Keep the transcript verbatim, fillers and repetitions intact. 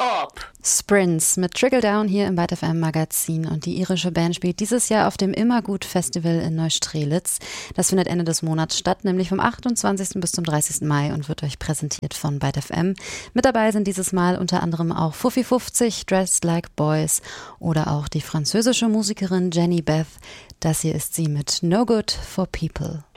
up! Sprints mit Trickle Down hier im Byte F M Magazin, und die irische Band spielt dieses Jahr auf dem Immergut Festival in Neustrelitz. Das findet Ende des Monats statt, nämlich vom achtundzwanzigsten bis zum dreißigsten Mai, und wird euch präsentiert von Byte F M. Mit dabei sind dieses Mal unter anderem auch Fuffi fünfzig, Dressed Like Boys oder auch die französische Musikerin Jenny Beth. Das hier ist sie mit No Good for People.